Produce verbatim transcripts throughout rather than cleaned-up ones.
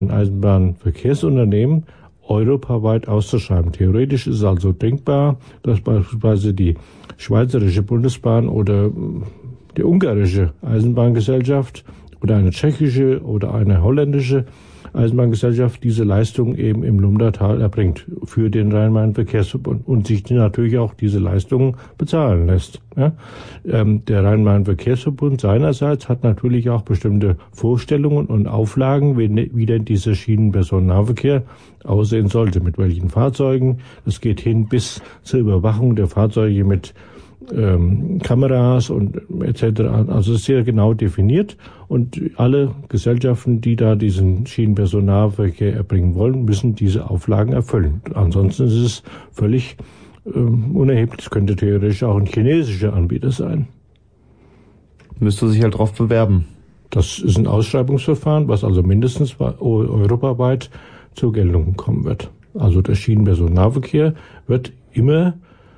Eisenbahnverkehrsunternehmen europaweit auszuschreiben. Theoretisch ist es also denkbar, dass beispielsweise die Schweizerische Bundesbahn oder die ungarische Eisenbahngesellschaft oder eine tschechische oder eine holländische Eisenbahngesellschaft diese Leistung eben im Lumdatal erbringt für den Rhein-Main-Verkehrsverbund und sich natürlich auch diese Leistungen bezahlen lässt. Ja? Ähm, der Rhein-Main-Verkehrsverbund seinerseits hat natürlich auch bestimmte Vorstellungen und Auflagen, wie, wie denn dieser Schienenpersonennahverkehr aussehen sollte, mit welchen Fahrzeugen. Das geht hin bis zur Überwachung der Fahrzeuge mit Ähm, Kameras und et cetera. Also sehr genau definiert und alle Gesellschaften, die da diesen Schienenpersonennahverkehr erbringen wollen, müssen diese Auflagen erfüllen. Ansonsten ist es völlig ähm, unerheblich. Es könnte theoretisch auch ein chinesischer Anbieter sein. Müsste sich halt drauf bewerben. Das ist ein Ausschreibungsverfahren, was also mindestens europaweit zur Geltung kommen wird. Also der Schienenpersonennahverkehr wird immer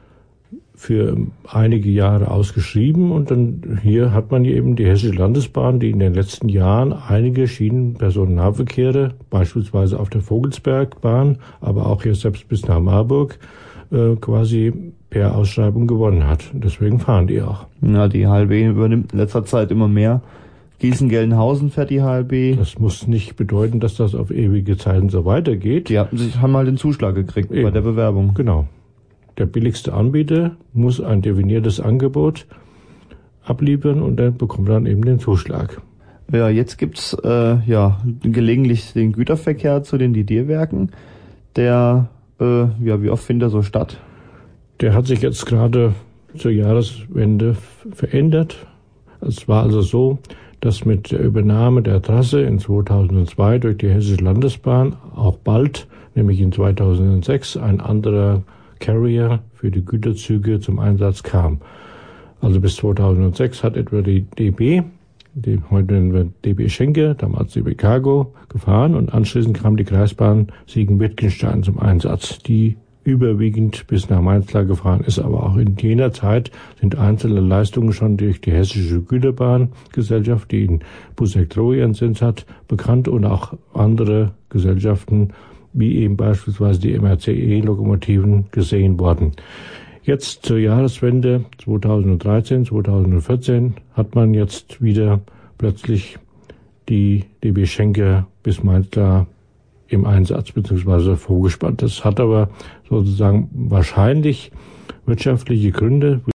für einige Jahre ausgeschrieben und dann hier hat man eben die Hessische Landesbahn, die in den letzten Jahren einige Schienenpersonennahverkehre, beispielsweise auf der Vogelsbergbahn, aber auch hier selbst bis nach Marburg, äh, quasi per Ausschreibung gewonnen hat. Deswegen fahren die auch. Ja, die H L B übernimmt in letzter Zeit immer mehr. Gießen-Gelnhausen fährt die H L B. Das muss nicht bedeuten, dass das auf ewige Zeiten so weitergeht. Die haben, sich, haben mal den Zuschlag gekriegt eben bei der Bewerbung. Genau. Der billigste Anbieter muss ein definiertes Angebot abliefern und dann bekommt dann eben den Zuschlag. Ja, jetzt gibt's äh, ja gelegentlich den Güterverkehr zu den Didierwerken. Der, äh, ja, wie oft findet er so statt? Der hat sich jetzt gerade zur Jahreswende verändert. Es war also so, dass mit der Übernahme der Trasse in zweitausendzwei durch die Hessische Landesbahn auch bald, nämlich in zweitausendsechs, ein anderer Carrier für die Güterzüge zum Einsatz kam. Also bis zweitausendsechs hat etwa die D B, die heute nennen wir D B Schenker, damals D B Cargo, gefahren und anschließend kam die Kreisbahn Siegen-Wittgenstein zum Einsatz, die überwiegend bis nach Mainzlar gefahren ist. Aber auch in jener Zeit sind einzelne Leistungen schon durch die Hessische Güterbahngesellschaft, die in Busseck-Droh ihren Sitz hat, bekannt und auch andere Gesellschaften wie eben beispielsweise die M R C E-Lokomotiven gesehen worden. Jetzt zur Jahreswende zweitausenddreizehn, zweitausendvierzehn hat man jetzt wieder plötzlich die D B Schenker bis Mainzlar im Einsatz bzw. vorgespannt. Das hat aber sozusagen wahrscheinlich wirtschaftliche Gründe.